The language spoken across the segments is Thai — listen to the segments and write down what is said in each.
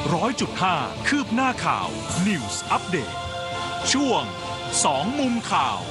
100.5 คืบหน้าข่าว News Update ช่วง2มุมข่าว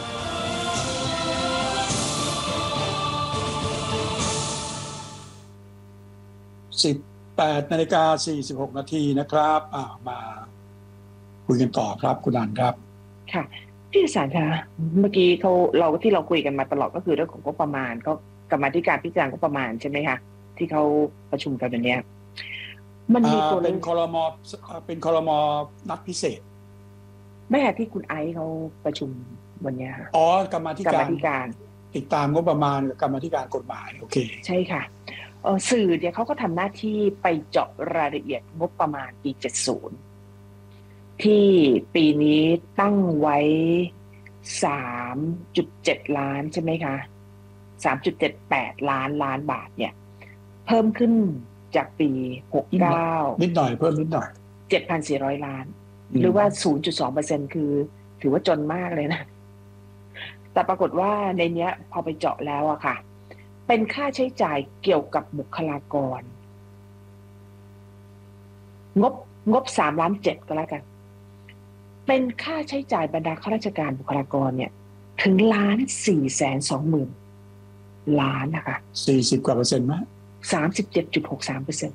18:46 นาทีนะครับมาคุยกันต่อครับคุณอันครับค่ะพี่สารคะเมื่อกี้เราคุยกันมาตลอดก็คือเรื่องของงบประมาณก็กรรมาธิการพิจารณางบประมาณใช่ไหมคะที่เขาประชุมกันวันนี้มันมีตัวเป็นครม.นัดพิเศษไม่ค่ะที่คุณไอซ์เขาประชุมวันนี้ค่ะกรรมาธิการติดตามงบประมาณกับกรรมาธิการกฎหมายโอเคใช่ค่ะสื่อเนี่ยเขาก็ทำหน้าที่ไปเจาะรายละเอียดงบประมาณปี70ที่ปีนี้ตั้งไว้ 3.7 ล้านใช่ไหมคะ 3.78 ล้านบาทเนี่ยเพิ่มขึ้นจากปี69 นิดหน่อยเพิ่มนิดหน่อย 7,400 ล้านหรือว่า 0.2% คือถือว่าจนมากเลยนะแต่ปรากฏว่าในเนี้ยพอไปเจาะแล้วอะค่ะเป็นค่าใช้จ่ายเกี่ยวกับบุคลากรงบ3.7 ล้านก็แล้วกันเป็นค่าใช้จ่ายบรรดาข้าราชการบุคลากรเนี่ยถึง1,420,000 ล้านนะคะ 40กว่าเปอร์เซ็นต์มั้ย 37.63%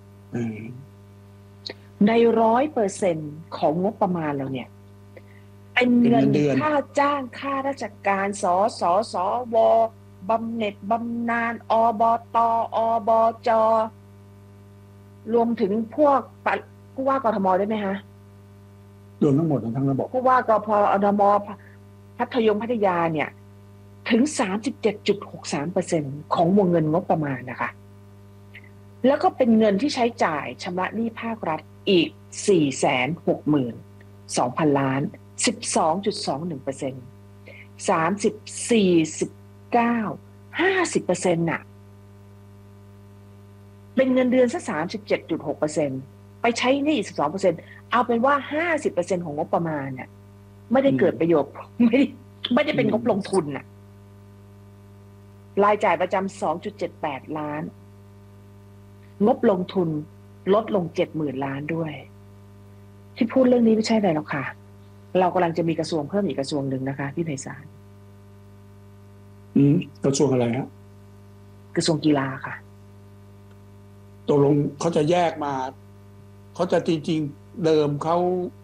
ใน 100% ของงบประมาณเราเนี่ยเป็นเงินค่าจ้างค่าราชการสสวบำเหน็จบำนาญอบตอบจรวมถึงพวกผู้ว่ากทมได้ไหมคะรวมทั้งหมดทั้งระบบผู้ว่ากพอนมพัทยาเนี่ยถึง 37.63% ของวงเงินงบประมาณนะคะแล้วก็เป็นเงินที่ใช้จ่ายชำระหนี้ภาครัฐอีก 462,000 ล้าน 12.21% 30 49 50% น่ะเป็นเงินเดือนซะ 37.6% ไปใช้หนี้อีก 12% เอาเป็นว่า 50% ของงบประมาณน่ะไม่ได้เกิดประโยชน์ไม่ได้เป็นงบลงทุนน่ะรายจ่ายประจำ 2.78 ล้านงบลงทุนลดลง 70,000 ล้านด้วยที่พูดเรื่องนี้ไม่ใช่อะไรหรอกค่ะเรากำลังจะมีกระทรวงเพิ่มอีกกระทรวงหนึ่งนะคะพี่ไพศาลกระทรวงอะไรฮะกระทรวงกีฬาค่ะตกลงเขาจะแยกมาเขาจะจริงๆเดิมเขา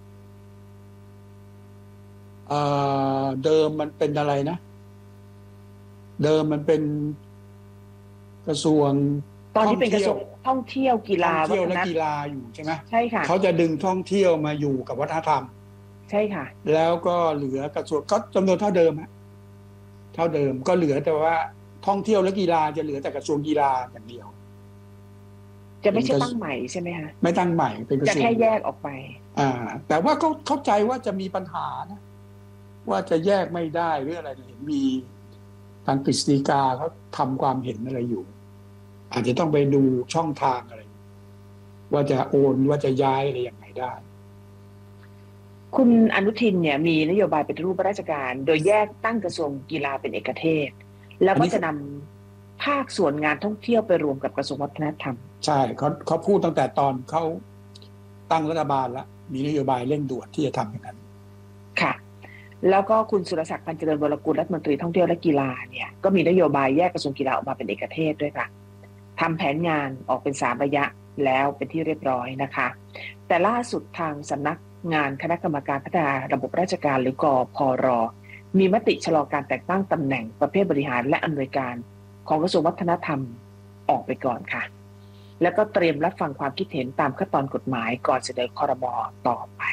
เดิมมันเป็นอะไรนะเดิมมันเป็นกระทรวงตอนนี้เป็นกระทรวงท่องเที่ยวกีฬาท่องเที่ยวและกีฬาอยู่ใช่ไหมใช่ค่ะเขาจะดึงท่องเที่ยวมาอยู่กับวัฒนธรรมใช่ค่ะแล้วก็เหลือกระทรวงก็จำนวนเท่าเดิมเท่าเดิมก็เหลือแต่ว่าท่องเที่ยวและกีฬาจะเหลือแต่กระทรวงกีฬาอย่างเดียวจะไม่ใช่ตั้งใหม่ใช่ไหมคะไม่ตั้งใหม่เป็นกระทรวงจะแค่แยกออกไปแต่ว่าก็เข้าใจว่าจะมีปัญหานะว่าจะแยกไม่ได้หรืออะไรเห็นมีทางกฤษฎีกาเขาทำความเห็นอะไรอยู่อาจจะต้องไปดูช่องทางอะไรว่าจะโอนว่าจะย้ายอะไรอย่างไรได้คุณอนุทินเนี่ยมีนโยบายปฏิรูปราชการโดยแยกตั้งกระทรวงกีฬาเป็นเอกเทศแล้วก็จะนำภาคส่วนงานท่องเที่ยวไปรวมกับกระทรวงวัฒนธรรมใช่เขาพูดตั้งแต่ตอนเขาตั้งรัฐบาลแล้วมีนโยบายเร่งด่วนที่จะทำอย่างนั้นค่ะแล้วก็คุณสุรศักดิ์ พันธุ์เจริญวรกุลรัฐมนตรีท่องเที่ยวและกีฬาเนี่ยก็มีนโยบายแยกกระทรวงกีฬาออกมาเป็นเอกเทศด้วยค่ะทำแผนงานออกเป็น3ระยะแล้วเป็นที่เรียบร้อยนะคะแต่ล่าสุดทางสำนักงานคณะกรรมการพัฒนาระบบราชการหรือกพร.มีมติชะลอการแต่งตั้งตำแหน่งประเภทบริหารและอำนวยการของกระทรวงวัฒนธรรมออกไปก่อนค่ะแล้วก็เตรียมรับฟังความคิดเห็นตามขั้นตอนกฎหมายก่อนเสนอครม.ต่อไป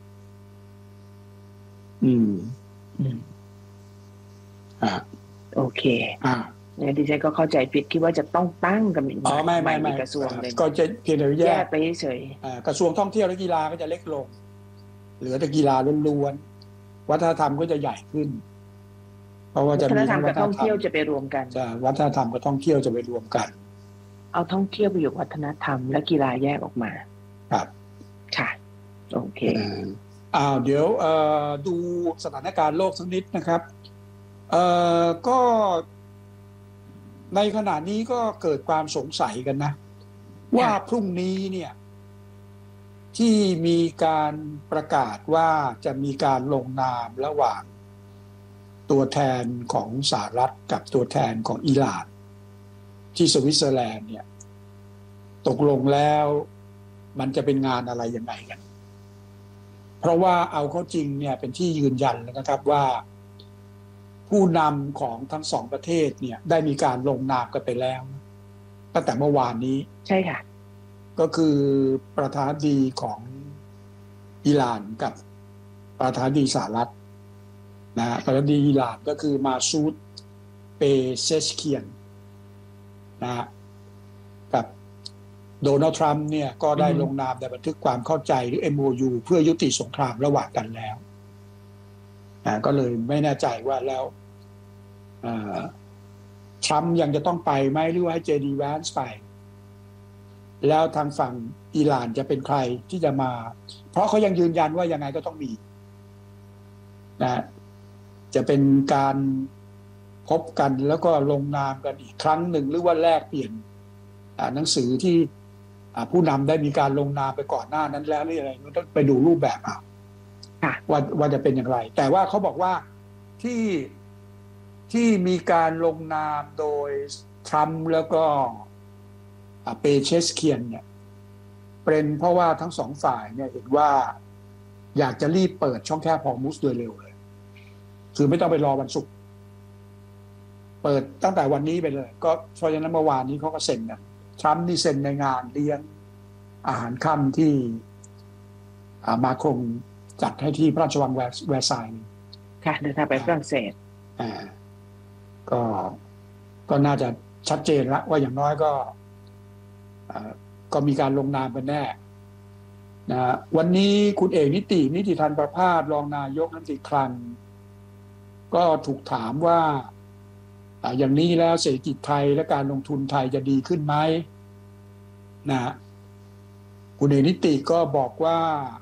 โอเคเนี่ยดิฉันก็เข้าใจผิดคิดว่าจะต้องตั้งกันอีกไม่กระทรวงเลยก็จะเพียงแต่แยกไปเฉยกระทรวงท่องเที่ยวและกีฬาก็จะเล็กลงเหลือแต่กีฬาล้วนๆวัฒนธรรมก็จะใหญ่ขึ้นเพราะว่าจะมีวัฒนธรรมกับท่องเที่ยวจะไปรวมกันวัฒนธรรมกับท่องเที่ยวจะไปรวมกันเอาท่องเที่ยวไปอยู่วัฒนธรรมและกีฬาแยกออกมาครับค่ะโอเคเดี๋ยวดูสถานการณ์โลกสักนิดนะครับก็ในขณะนี้ก็เกิดความสงสัยกันนะว่าพรุ่งนี้เนี่ยที่มีการประกาศว่าจะมีการลงนามระหว่างตัวแทนของสหรัฐกับตัวแทนของอิหร่านที่สวิตเซอร์แลนด์เนี่ยตกลงแล้วมันจะเป็นงานอะไรยังไงกันเพราะว่าเอาเข้าจริงเนี่ยเป็นที่ยืนยันแล้วนะครับว่าผู้นำของทั้งสองประเทศเนี่ยได้มีการลงนามกันไปแล้วตั้งแต่เมื่อวานนี้ใช่ค่ะก็คือประธานาธิบดีของอิหร่านกับประธานาธิบดีสหรัฐนะประธานาธิบดีอิหร่านก็คือมาซูดเปเซชเคียนนะกับโดนัลด์ทรัมป์เนี่ยก็ได้ลงนามในบันทึกความเข้าใจหรือ MOU เพื่อยุติสงครามระหว่างกันแล้วก็เลยไม่แน่ใจว่าแล้วทรัมป์ยังจะต้องไปไหมหรือว่าให้เจดีแวนซ์ไปแล้วทางฝั่งอิหร่านจะเป็นใครที่จะมาเพราะเขายังยืนยันว่ายังไงก็ต้องมีนะจะเป็นการพบกันแล้วก็ลงนามกันอีกครั้งหนึ่งหรือว่าแลกเปลี่ยนหนังสือที่ผู้นำได้มีการลงนามไปก่อนหน้านั้นแล้วหรืออะไรต้องไปดูรูปแบบเอาว่าจะเป็นอย่างไรแต่ว่าเขาบอกว่าที่มีการลงนามโดยทรัมป์แล้วก็เปเชสเคียนเนี่ยเป็นเพราะว่าทั้งสองฝ่ายเนี่ยเห็นว่าอยากจะรีบเปิดช่องแคบฮอร์มุซโดยเร็วเลยคือไม่ต้องไปรอวันศุกร์เปิดตั้งแต่วันนี้ไปเลยก็เพราะฉะนั้นเมื่อวานนี้เขาก็เซ็นกันทรัมป์นี่เซ็นในงานเลี้ยงอาหารค่ำที่มาครงจัดให้ที่พระราชวังแวร์ซายน์ค่ะเดินทางไปฝรั่งเศสก็น่าจะชัดเจนแล้วว่าอย่างน้อยก็มีการลงนามกันแน่นะวันนี้คุณเอกนิติธันประภาสรองนายกรัฐมนตรีคลังก็ถูกถามว่าอย่างนี้แล้วเศรษฐกิจไทยและการลงทุนไทยจะดีขึ้นไหมนะคุณเอกนิติก็บอกว่า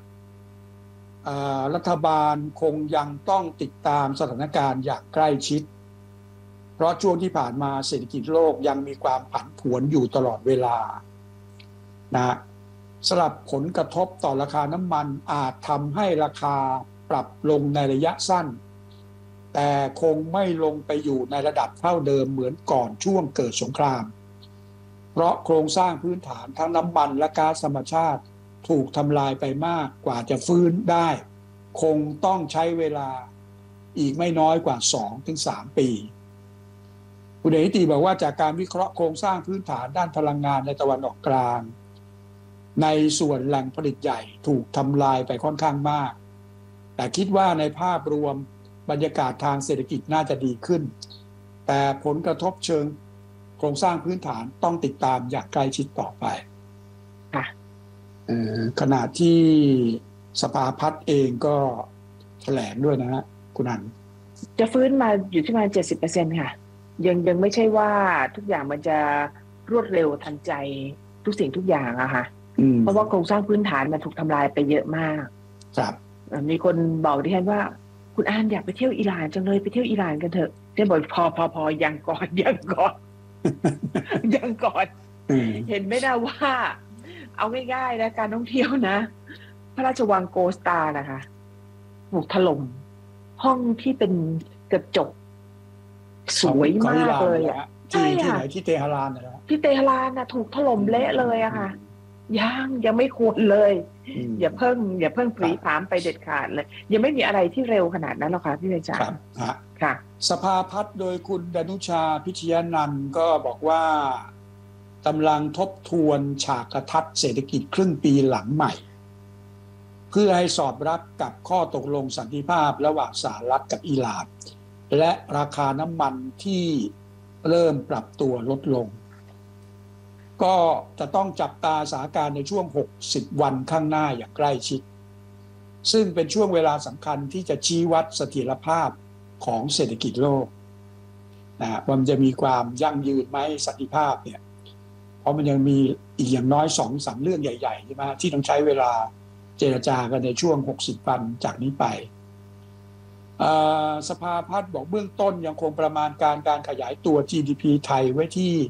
รัฐบาลคงยังต้องติดตามสถานการณ์อย่างใกล้ชิดเพราะช่วงที่ผ่านมาเศรษฐกิจโลกยังมีความผันผวนอยู่ตลอดเวลานะสำหรับผลกระทบต่อราคาน้ำมันอาจทำให้ราคาปรับลงในระยะสั้นแต่คงไม่ลงไปอยู่ในระดับเท่าเดิมเหมือนก่อนช่วงเกิดสงครามเพราะโครงสร้างพื้นฐานทั้งน้ำมันและก๊าซธรรมชาติถูกทำลายไปมากกว่าจะฟื้นได้คงต้องใช้เวลาอีกไม่น้อยกว่า 2-3 ปีคุณเอกนิติบอกว่าจากการวิเคราะห์โครงสร้างพื้นฐานด้านพลังงานในตะวันออกกลางในส่วนแหล่งผลิตใหญ่ถูกทำลายไปค่อนข้างมากแต่คิดว่าในภาพรวมบรรยากาศทางเศรษฐกิจน่าจะดีขึ้นแต่ผลกระทบเชิงโครงสร้างพื้นฐานต้องติดตามอย่างใกล้ชิดต่อไปขณะที่สภาพัฒน์เองก็แถลงด้วยนะฮะคุณอันจะฟื้นมาอยู่ที่ประมาณ 70% ค่ะยังไม่ใช่ว่าทุกอย่างมันจะรวดเร็วทันใจทุกสิ่งทุกอย่างอะค่ะเพราะว่าโครงสร้างพื้นฐานมันถูกทำลายไปเยอะมากครับมีคนบอกดิฉันว่าคุณอันอยากไปเที่ยวอิหร่านจังเลยไปเที่ยวอิหร่านกันเถอะดิฉันบอกพอยังก่อน ยังก่อนเห็นไหมนะว่าเอาง่ายๆนะการท่องเที่ยวนะพระราชวังโกสตานะคะถูกถล่มห้องที่เป็นกระจกสวยมากเลยอ่ะที่ไหนที่เตหะรานนะที่เตหะรานนะถูกถล่มเละเลยอะค่ะยังไม่ควรเลยอย่าเพิ่งปรีผามไปเด็ดขาดเลยยังไม่มีอะไรที่เร็วขนาดนั้นหรอกค่ะพี่เบญจาค่ะสภาพัฒน์โดยคุณดนุชาพิชยนันท์ก็บอกว่ากำลังทบทวนฉากทัศน์เศรษฐกิจครึ่งปีหลังใหม่เพื่อให้สอดรับกับข้อตกลงสันติภาพระหว่างสหรัฐกับอิหร่านและราคาน้ำมันที่เริ่มปรับตัวลดลงก็จะต้องจับตาสถานการณ์ในช่วง60วันข้างหน้าอย่างใกล้ชิดซึ่งเป็นช่วงเวลาสำคัญที่จะชี้วัดเสถียรภาพของเศรษฐกิจโลกว่ามันจะมีความยั่งยืนไหมสันติภาพเนี่ยเพราะมันยังมีอีกอย่างน้อย 2-3 เรื่องใหญ่ๆใช่ไหมที่ต้องใช้เวลาเจรจากันในช่วง60วันจากนี้ไปสภาพัฒน์บอกเบื้องต้นยังคงประมาณการขยายตัว GDP ไทยไว้ที่